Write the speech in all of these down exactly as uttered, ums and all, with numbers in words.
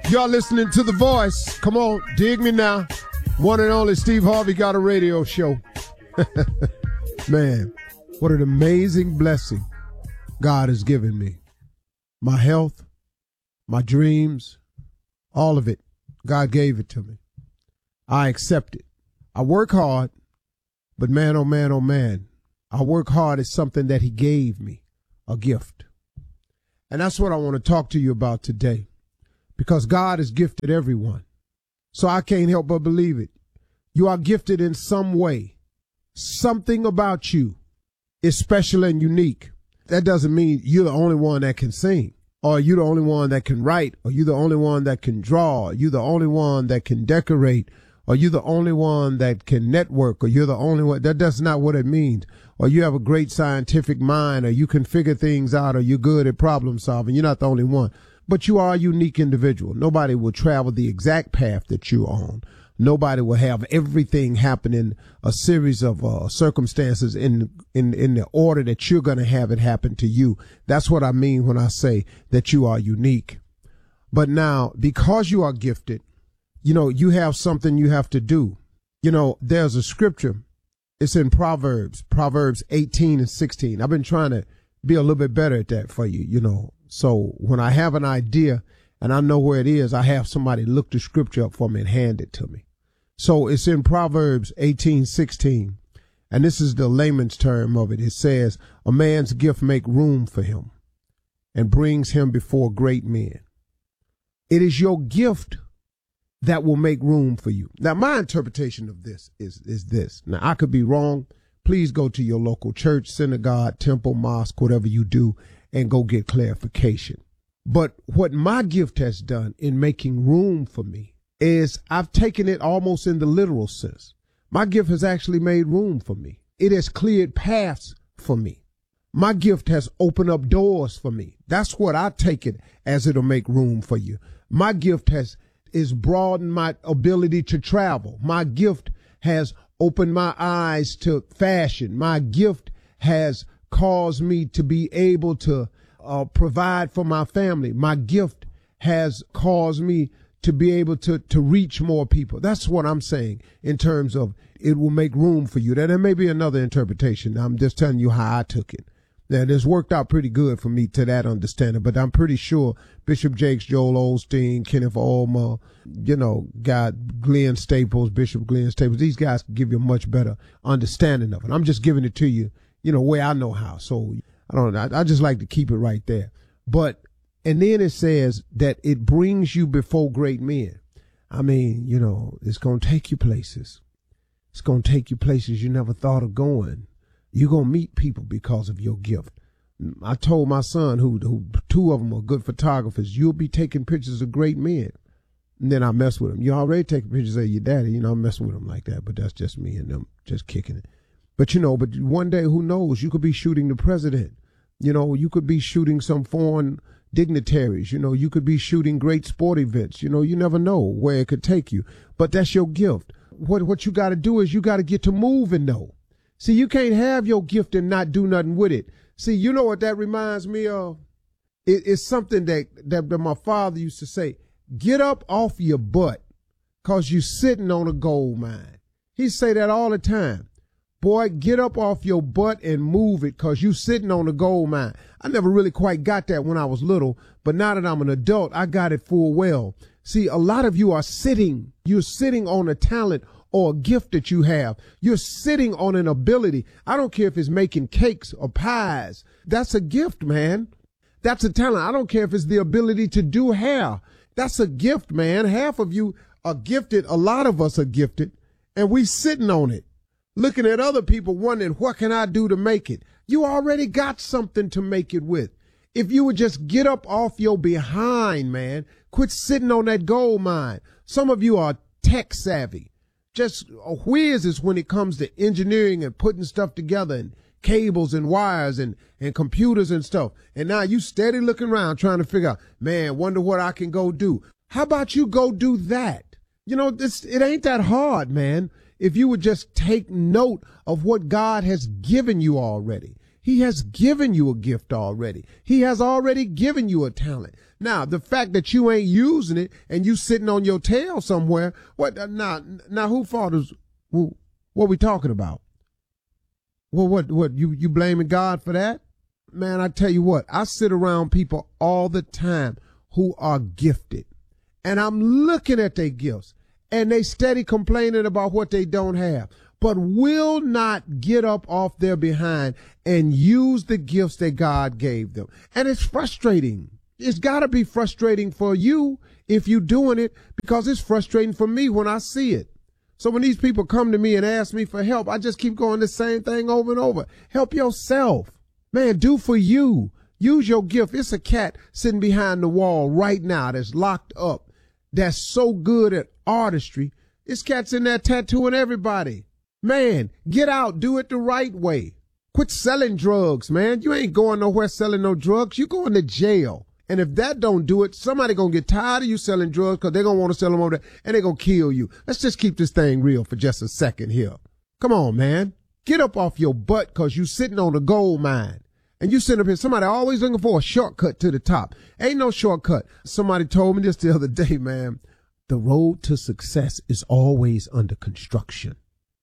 Y'all listening to The Voice. Come on, dig me now. One and only Steve Harvey got a radio show. Man, what an amazing blessing God has given me. My health, my dreams, all of it. God gave it to me. I accept it. I work hard, but man, oh man, oh man, I work hard is something that he gave me, a gift. And that's what I want to talk to you about today, because God has gifted everyone. So I can't help but believe it. You are gifted in some way. Something about you is special and unique. That doesn't mean you're the only one that can sing, or you're the only one that can write, or you're the only one that can draw, or you're the only one that can decorate, or you're the only one that can network, or you're the only one. That, that's not what it means. Or you have a great scientific mind, or you can figure things out, or you're good at problem solving. You're not the only one. But you are a unique individual. Nobody will travel the exact path that you're on. Nobody will have everything happen in a series of uh, circumstances in, in, in the order that you're going to have it happen to you. That's what I mean when I say that you are unique. But now, because you are gifted, you know, you have something you have to do. You know, there's a scripture. It's in Proverbs, Proverbs eighteen and sixteen. I've been trying to be a little bit better at that for you, you know. So when I have an idea and I know where it is, I have somebody look the scripture up for me and hand it to me. So it's in Proverbs eighteen sixteen, and this is the layman's term of it. It says, a man's gift make room for him and brings him before great men. It is your gift that will make room for you. Now, my interpretation of this is, is this. Now, I could be wrong. Please go to your local church, synagogue, temple, mosque, whatever you do, and go get clarification. But what my gift has done in making room for me is I've taken it almost in the literal sense. My gift has actually made room for me. It has cleared paths for me. My gift has opened up doors for me. That's what I take it as. It'll make room for you. My gift has is broadened my ability to travel. My gift has opened my eyes to fashion. My gift has caused me to be able to uh, provide for my family. My gift has caused me to be able to, to reach more people. That's what I'm saying in terms of it will make room for you. Now, there may be another interpretation. I'm just telling you how I took it. Now, this worked out pretty good for me to that understanding, but I'm pretty sure Bishop Jakes, Joel Osteen, Kenneth Ulmer, you know, got Glenn Staples, Bishop Glenn Staples. These guys can give you a much better understanding of it. I'm just giving it to you, you know, way I know how. So I don't know. I, I just like to keep it right there. But, and then it says that it brings you before great men. I mean, you know, it's going to take you places. It's going to take you places you never thought of going. You're going to meet people because of your gift. I told my son, who, who two of them are good photographers, you'll be taking pictures of great men. And then I mess with him. You already taking pictures of your daddy. You know, I'm messing with him like that, but that's just me and them just kicking it. But, you know, but one day, who knows? You could be shooting the president. You know, you could be shooting some foreign dignitaries. You know, you could be shooting great sport events. You know, you never know where it could take you. But that's your gift. What, what you got to do is you got to get to moving, though. See, you can't have your gift and not do nothing with it. See, you know what that reminds me of? It, it's something that, that, that my father used to say, get up off your butt because you're sitting on a gold mine. He say that all the time. Boy, get up off your butt and move it because you sitting on a gold mine. I never really quite got that when I was little, but now that I'm an adult, I got it full well. See, a lot of you are sitting. You're sitting on a talent or a gift that you have. You're sitting on an ability. I don't care if it's making cakes or pies. That's a gift, man. That's a talent. I don't care if it's the ability to do hair. That's a gift, man. Half of you are gifted. A lot of us are gifted, and we sitting on it, looking at other people wondering, what can I do to make it? You already got something to make it with. If you would just get up off your behind, man, quit sitting on that gold mine. Some of you are tech savvy. Just a whiz when it comes to engineering and putting stuff together and cables and wires and, and computers and stuff. And now you steady looking around trying to figure out, man, wonder what I can go do. How about you go do that? You know, this, it ain't that hard, man. If you would just take note of what God has given you already. He has given you a gift already. He has already given you a talent. Now, the fact that you ain't using it and you sitting on your tail somewhere, what, uh, now, now who fault is, who, what we talking about? Well, what, what, you, you blaming God for that? Man, I tell you what, I sit around people all the time who are gifted, and I'm looking at their gifts, and they steady complaining about what they don't have, but will not get up off their behind and use the gifts that God gave them. And it's frustrating. It's got to be frustrating for you if you're doing it, because it's frustrating for me when I see it. So when these people come to me and ask me for help, I just keep going the same thing over and over. Help yourself. Man, do for you. Use your gift. It's a cat sitting behind the wall right now that's locked up, that's so good at artistry. This cat's in there tattooing everybody. Man, get out. Do it the right way. Quit selling drugs, man. You ain't going nowhere selling no drugs. You going to jail. And if that don't do it, somebody going to get tired of you selling drugs because they're going to want to sell them over there, and they're going to kill you. Let's just keep this thing real for just a second here. Come on, man. Get up off your butt because you sitting on a gold mine. And you sitting up here, somebody always looking for a shortcut to the top. Ain't no shortcut. Somebody told me this the other day, man. The road to success is always under construction.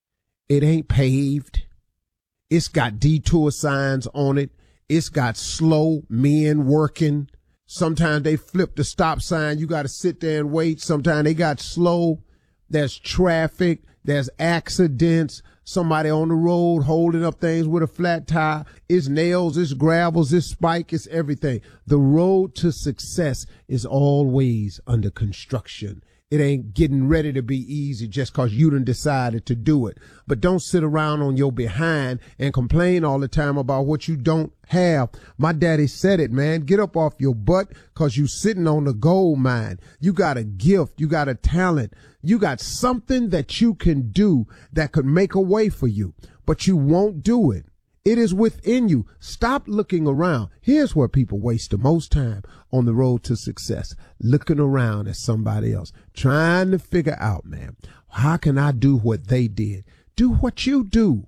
It ain't paved. It's got detour signs on it. It's got slow men working. Sometimes they flip the stop sign. You got to sit there and wait. Sometimes they got slow. There's traffic. There's accidents. Somebody on the road holding up things with a flat tire. It's nails, it's gravels, it's spike, it's everything. The road to success is always under construction. It ain't getting ready to be easy just because you done decided to do it. But don't sit around on your behind and complain all the time about what you don't have. My daddy said it, man. Get up off your butt because you sitting on the gold mine. You got a gift. You got a talent. You got something that you can do that could make a way for you, but you won't do it. It is within you. Stop looking around. Here's where people waste the most time on the road to success, looking around at somebody else, trying to figure out, man, how can I do what they did? Do what you do.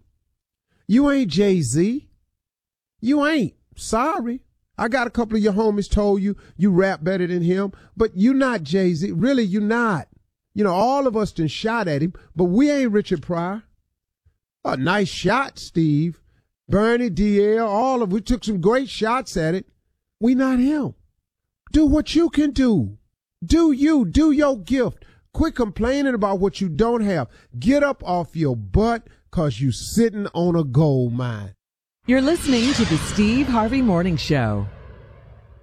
You ain't Jay-Z. You ain't. Sorry. I got a couple of your homies told you you rap better than him, but you not Jay-Z. Really, you not. You know, all of us done shot at him, but we ain't Richard Pryor. A nice shot, Steve. Bernie, D L, all of we took some great shots at it. We not him. Do what you can do. Do you. Do your gift. Quit complaining about what you don't have. Get up off your butt because you sitting on a gold mine. You're listening to the Steve Harvey Morning Show.